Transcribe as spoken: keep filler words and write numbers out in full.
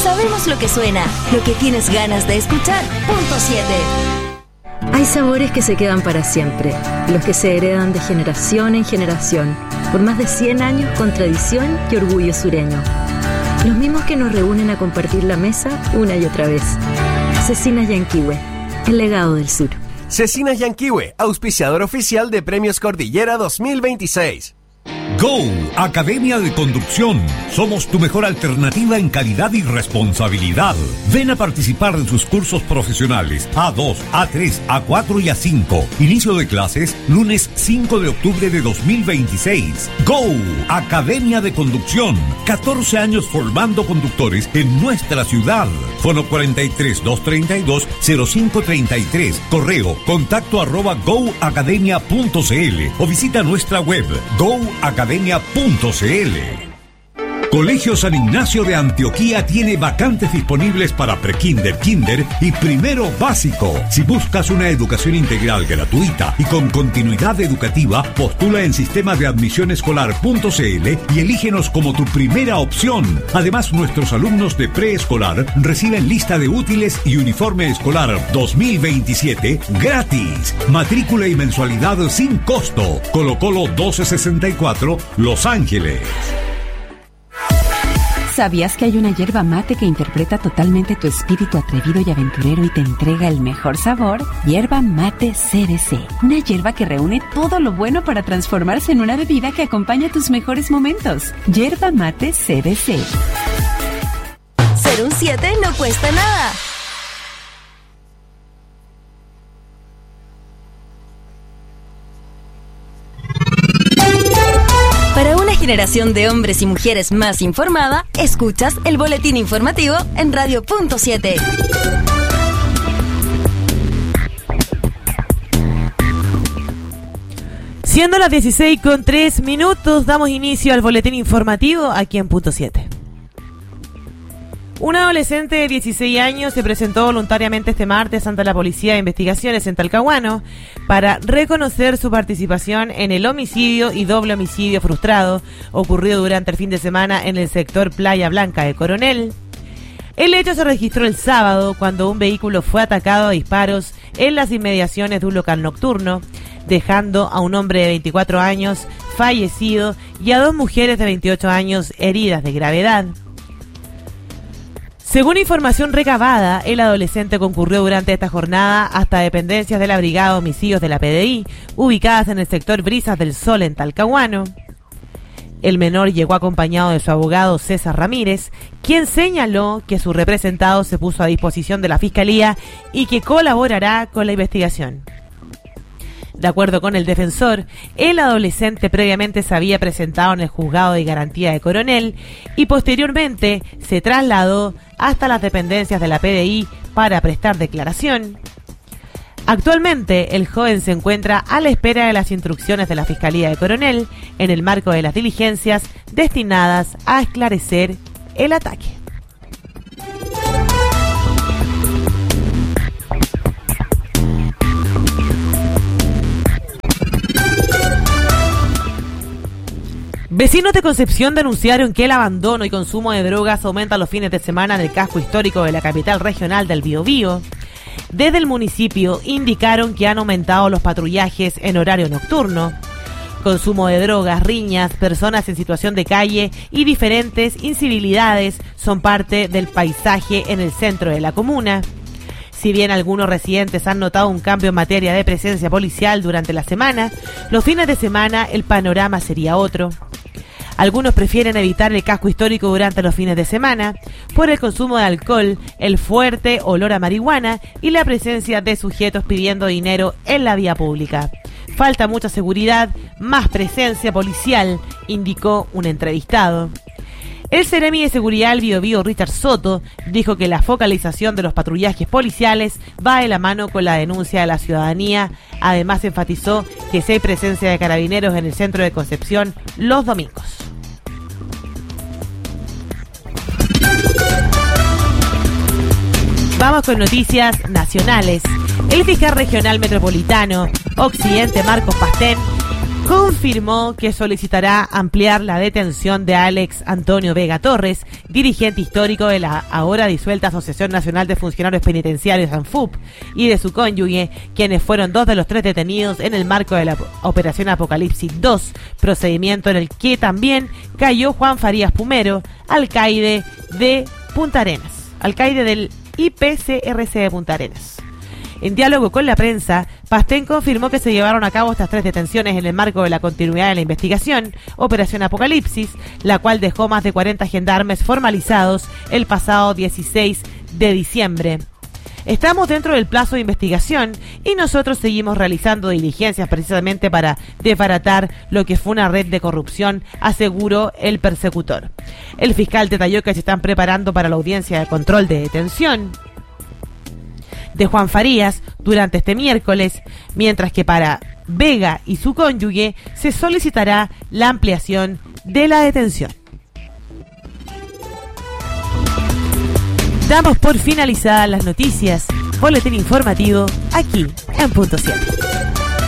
Sabemos lo que suena, lo que tienes ganas de escuchar. Punto siete. Hay sabores que se quedan para siempre, los que se heredan de generación en generación, por más de cien años con tradición y orgullo sureño. Los mismos que nos reúnen a compartir la mesa una y otra vez. Cecinas Yanquihue, el legado del sur. Cecinas Yanquihue, auspiciador oficial de Premios Cordillera dos mil veintiséis. Go, Academia de Conducción. Somos tu mejor alternativa en calidad y responsabilidad. Ven a participar en sus cursos profesionales A dos, A tres, A cuatro y A cinco. Inicio de clases lunes cinco de octubre de dos mil veintiséis. Go, Academia de Conducción. catorce años formando conductores en nuestra ciudad. Fono cuarenta y tres, doscientos treinta y dos, cero cinco treinta y tres. Correo contacto arroba go academia punto cl o visita nuestra web go academia punto cl. Colegio San Ignacio de Antioquía tiene vacantes disponibles para prekinder, kinder y primero básico. Si buscas una educación integral gratuita y con continuidad educativa, postula en sistema de admisión escolar punto cl y elígenos como tu primera opción. Además, nuestros alumnos de preescolar reciben lista de útiles y uniforme escolar dos mil veintisiete gratis. Matrícula y mensualidad sin costo. Colo Colo doce sesenta y cuatro, Los Ángeles. ¿Sabías que hay una yerba mate que interpreta totalmente tu espíritu atrevido y aventurero y te entrega el mejor sabor? Yerba Mate C B C. Una yerba que reúne todo lo bueno para transformarse en una bebida que acompaña tus mejores momentos. Yerba Mate C B C. Ser un siete no cuesta nada. Para una generación de hombres y mujeres más informada, escuchas el boletín informativo en Radio Punto siete. Siendo las dieciséis con tres minutos, damos inicio al boletín informativo aquí en Punto siete. Un adolescente de dieciséis años se presentó voluntariamente este martes ante la Policía de Investigaciones en Talcahuano para reconocer su participación en el homicidio y doble homicidio frustrado ocurrido durante el fin de semana en el sector Playa Blanca de Coronel. El hecho se registró el sábado cuando un vehículo fue atacado a disparos en las inmediaciones de un local nocturno, dejando a un hombre de veinticuatro años fallecido y a dos mujeres de veintiocho años heridas de gravedad. Según información recabada, el adolescente concurrió durante esta jornada hasta dependencias de la Brigada de Homicidios de la P D I, ubicadas en el sector Brisas del Sol en Talcahuano. El menor llegó acompañado de su abogado César Ramírez, quien señaló que su representado se puso a disposición de la Fiscalía y que colaborará con la investigación. De acuerdo con el defensor, el adolescente previamente se había presentado en el juzgado de garantía de Coronel y posteriormente se trasladó hasta las dependencias de la P D I para prestar declaración. Actualmente, el joven se encuentra a la espera de las instrucciones de la Fiscalía de Coronel en el marco de las diligencias destinadas a esclarecer el ataque. Vecinos de Concepción denunciaron que el abandono y consumo de drogas aumenta los fines de semana en el casco histórico de la capital regional del Biobío. Desde el municipio indicaron que han aumentado los patrullajes en horario nocturno. Consumo de drogas, riñas, personas en situación de calle y diferentes incivilidades son parte del paisaje en el centro de la comuna. Si bien algunos residentes han notado un cambio en materia de presencia policial durante la semana, los fines de semana el panorama sería otro. Algunos prefieren evitar el casco histórico durante los fines de semana por el consumo de alcohol, el fuerte olor a marihuana y la presencia de sujetos pidiendo dinero en la vía pública. Falta mucha seguridad, más presencia policial, indicó un entrevistado. El Seremi de Seguridad del Biobío, Richard Soto, dijo que la focalización de los patrullajes policiales va de la mano con la denuncia de la ciudadanía. Además, enfatizó que si hay presencia de carabineros en el centro de Concepción los domingos. Vamos con noticias nacionales. El fiscal regional metropolitano Occidente, Marcos Pastén, confirmó que solicitará ampliar la detención de Alex Antonio Vega Torres, dirigente histórico de la ahora disuelta Asociación Nacional de Funcionarios Penitenciarios ANFUP, y de su cónyuge, quienes fueron dos de los tres detenidos en el marco de la Operación Apocalipsis dos, procedimiento en el que también cayó Juan Farías Pumero, alcaide de Punta Arenas, alcaide del I P C R C de Punta Arenas. En diálogo con la prensa, Pastén confirmó que se llevaron a cabo estas tres detenciones en el marco de la continuidad de la investigación, Operación Apocalipsis, la cual dejó más de cuarenta gendarmes formalizados el pasado dieciséis de diciembre. Estamos dentro del plazo de investigación y nosotros seguimos realizando diligencias precisamente para desbaratar lo que fue una red de corrupción, aseguró el persecutor. El fiscal detalló que se están preparando para la audiencia de control de detención de Juan Farías durante este miércoles, mientras que para Vega y su cónyuge se solicitará la ampliación de la detención. Damos por finalizadas las noticias. Boletín informativo aquí en Punto siete.